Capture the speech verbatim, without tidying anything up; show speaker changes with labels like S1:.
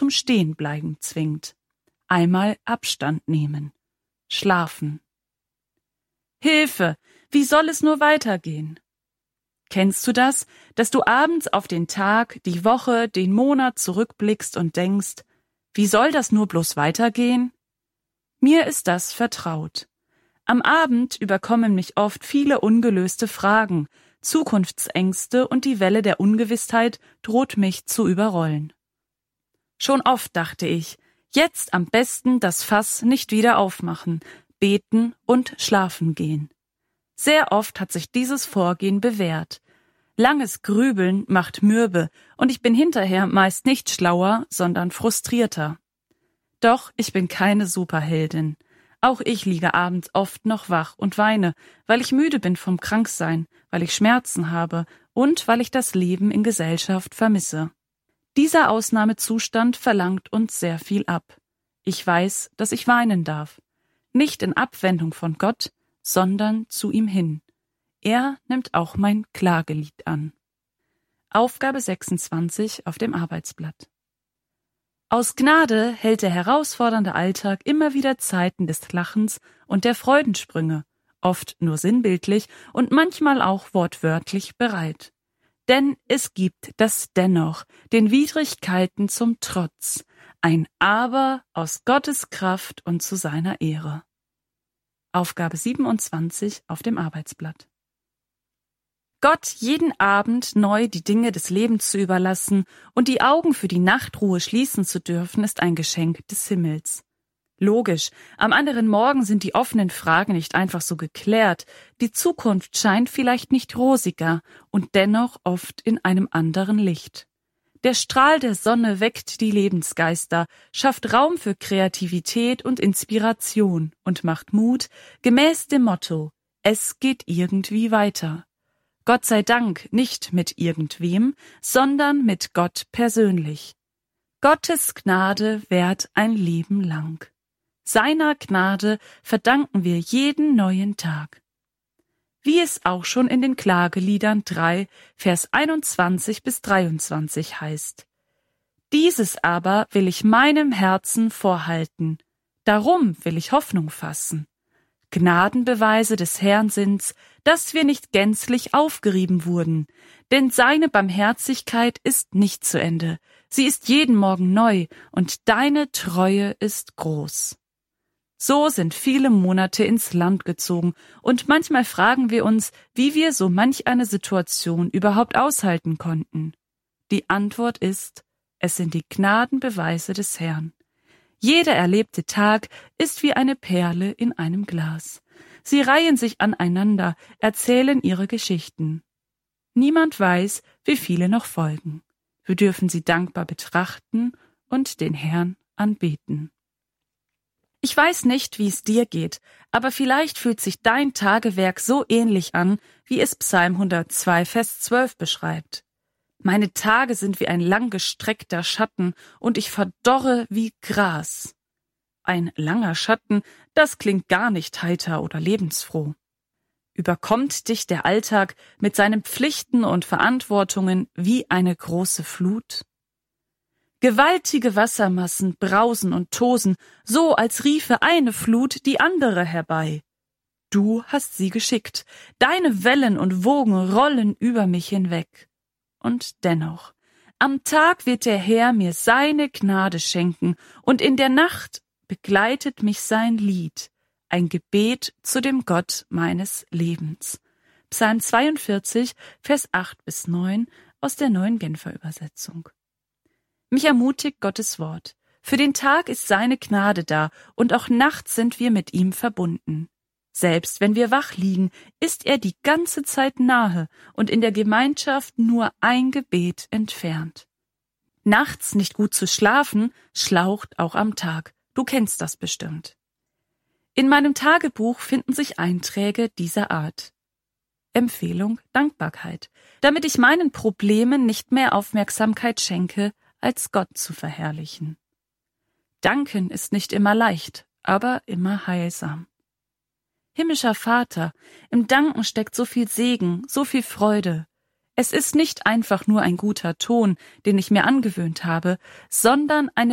S1: zum Stehenbleiben zwingt. Einmal Abstand nehmen. Schlafen. Hilfe! Wie soll es nur weitergehen? Kennst du das, dass du abends auf den Tag, die Woche, den Monat zurückblickst und denkst, wie soll das nur bloß weitergehen? Mir ist das vertraut. Am Abend überkommen mich oft viele ungelöste Fragen, Zukunftsängste und die Welle der Ungewissheit droht mich zu überrollen. Schon oft dachte ich, jetzt am besten das Fass nicht wieder aufmachen, beten und schlafen gehen. Sehr oft hat sich dieses Vorgehen bewährt. Langes Grübeln macht mürbe und ich bin hinterher meist nicht schlauer, sondern frustrierter. Doch ich bin keine Superheldin. Auch ich liege abends oft noch wach und weine, weil ich müde bin vom Kranksein, weil ich Schmerzen habe und weil ich das Leben in Gesellschaft vermisse. Dieser Ausnahmezustand verlangt uns sehr viel ab. Ich weiß, dass ich weinen darf. Nicht in Abwendung von Gott, sondern zu ihm hin. Er nimmt auch mein Klagelied an. Aufgabe sechsundzwanzig auf dem Arbeitsblatt. Aus Gnade hält der herausfordernde Alltag immer wieder Zeiten des Lachens und der Freudensprünge, oft nur sinnbildlich und manchmal auch wortwörtlich bereit. Denn es gibt das Dennoch, den Widrigkeiten zum Trotz, ein Aber aus Gottes Kraft und zu seiner Ehre. Aufgabe siebenundzwanzig auf dem Arbeitsblatt. Gott jeden Abend neu die Dinge des Lebens zu überlassen und die Augen für die Nachtruhe schließen zu dürfen, ist ein Geschenk des Himmels. Logisch, am anderen Morgen sind die offenen Fragen nicht einfach so geklärt, die Zukunft scheint vielleicht nicht rosiger und dennoch oft in einem anderen Licht. Der Strahl der Sonne weckt die Lebensgeister, schafft Raum für Kreativität und Inspiration und macht Mut, gemäß dem Motto, es geht irgendwie weiter. Gott sei Dank nicht mit irgendwem, sondern mit Gott persönlich. Gottes Gnade währt ein Leben lang. Seiner Gnade verdanken wir jeden neuen Tag. Wie es auch schon in den Klageliedern drei, Vers einundzwanzig bis dreiundzwanzig heißt. Dieses aber will ich meinem Herzen vorhalten, darum will ich Hoffnung fassen. Gnadenbeweise des Herrn sind's, dass wir nicht gänzlich aufgerieben wurden, denn seine Barmherzigkeit ist nicht zu Ende, sie ist jeden Morgen neu, und deine Treue ist groß. So sind viele Monate ins Land gezogen, und manchmal fragen wir uns, wie wir so manch eine Situation überhaupt aushalten konnten. Die Antwort ist, es sind die Gnadenbeweise des Herrn. Jeder erlebte Tag ist wie eine Perle in einem Glas. Sie reihen sich aneinander, erzählen ihre Geschichten. Niemand weiß, wie viele noch folgen. Wir dürfen sie dankbar betrachten und den Herrn anbeten. Ich weiß nicht, wie es dir geht, aber vielleicht fühlt sich dein Tagewerk so ähnlich an, wie es Psalm hundertzwei, Vers zwölf beschreibt. Meine Tage sind wie ein langgestreckter Schatten, und ich verdorre wie Gras. Ein langer Schatten, das klingt gar nicht heiter oder lebensfroh. Überkommt dich der Alltag mit seinen Pflichten und Verantwortungen wie eine große Flut? Gewaltige Wassermassen brausen und tosen, so als riefe eine Flut die andere herbei. Du hast sie geschickt, deine Wellen und Wogen rollen über mich hinweg. Und dennoch, am Tag wird der Herr mir seine Gnade schenken, und in der Nacht begleitet mich sein Lied, ein Gebet zu dem Gott meines Lebens. Psalm zweiundvierzig, Vers acht bis neun aus der Neuen Genfer Übersetzung. Mich ermutigt Gottes Wort. Für den Tag ist seine Gnade da, und auch nachts sind wir mit ihm verbunden. Selbst wenn wir wach liegen, ist er die ganze Zeit nahe und in der Gemeinschaft nur ein Gebet entfernt. Nachts nicht gut zu schlafen, schlaucht auch am Tag. Du kennst das bestimmt. In meinem Tagebuch finden sich Einträge dieser Art. Empfehlung Dankbarkeit, damit ich meinen Problemen nicht mehr Aufmerksamkeit schenke, als Gott zu verherrlichen. Danken ist nicht immer leicht, aber immer heilsam. Himmlischer Vater, im Danken steckt so viel Segen, so viel Freude. Es ist nicht einfach nur ein guter Ton, den ich mir angewöhnt habe, sondern eine